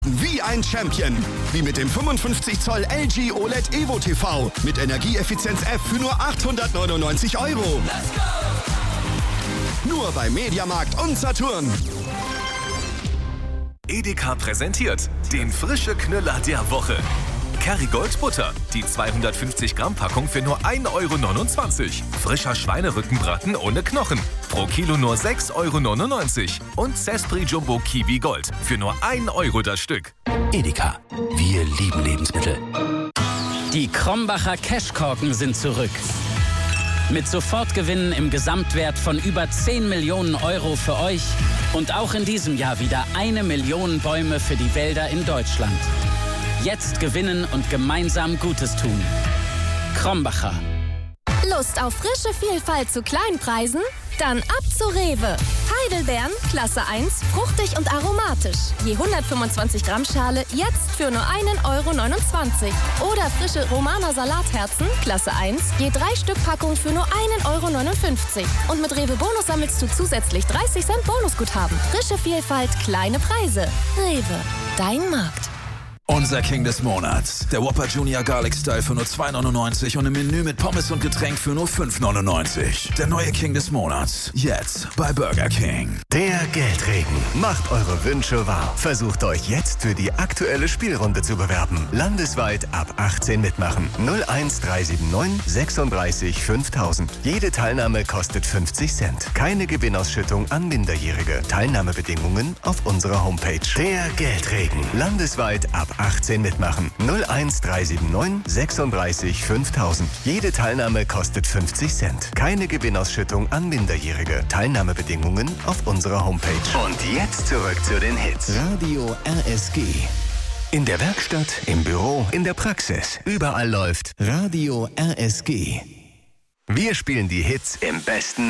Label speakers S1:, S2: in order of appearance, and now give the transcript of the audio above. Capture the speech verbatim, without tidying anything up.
S1: Wie ein Champion. Wie mit dem fünfundfünfzig Zoll L G O L E D Evo T V. Mit Energieeffizienz F für nur achthundertneunundneunzig Euro.
S2: Let's go!
S1: Nur bei Mediamarkt und Saturn.
S3: Edeka präsentiert den frische Knüller der Woche. Kerrygold Butter, die zweihundertfünfzig Gramm Packung für nur ein Euro neunundzwanzig. Frischer Schweinerückenbraten ohne Knochen, pro Kilo nur sechs Euro neunundneunzig. Und Zespri Jumbo Kiwi Gold für nur ein Euro das Stück.
S4: Edeka, wir lieben Lebensmittel.
S5: Die Krombacher Cashkorken sind zurück. Mit Sofortgewinnen im Gesamtwert von über zehn Millionen Euro für euch und auch in diesem Jahr wieder eine Million Bäume für die Wälder in Deutschland. Jetzt gewinnen und gemeinsam Gutes tun. Krombacher.
S6: Lust auf frische Vielfalt zu Kleinpreisen? Dann ab zu Rewe. Heidelbeeren, Klasse eins, fruchtig und aromatisch. Je hundertfünfundzwanzig Gramm Schale jetzt für nur einen Euro neunundzwanzig. Oder frische Romaner Salatherzen, Klasse eins, je drei Stück Packung für nur einen Euro neunundfünfzig. Und mit Rewe Bonus sammelst du zusätzlich dreißig Cent Bonusguthaben. Frische Vielfalt, kleine Preise. Rewe, dein Markt.
S7: Unser King des Monats. Der Whopper Junior Garlic Style für nur zwei neunundneunzig und im Menü mit Pommes und Getränk für nur fünf neunundneunzig. Der neue King des Monats. Jetzt bei Burger King.
S8: Der Geldregen. Macht eure Wünsche wahr. Versucht euch jetzt für die aktuelle Spielrunde zu bewerben. Landesweit ab achtzehn mitmachen. null eins drei sieben neun sechsunddreißig fünftausend. Jede Teilnahme kostet fünfzig Cent. Keine Gewinnausschüttung an Minderjährige. Teilnahmebedingungen auf unserer Homepage. Der Geldregen. Landesweit ab achtzehn mitmachen. null eins drei sieben neun sechsunddreißig fünftausend. Jede Teilnahme kostet fünfzig Cent. Keine Gewinnausschüttung an Minderjährige. Teilnahmebedingungen auf unserer Homepage. Und jetzt zurück zu den Hits. Radio R S G. In der Werkstatt, im Büro, in der Praxis. Überall läuft Radio R S G. Wir spielen die Hits im besten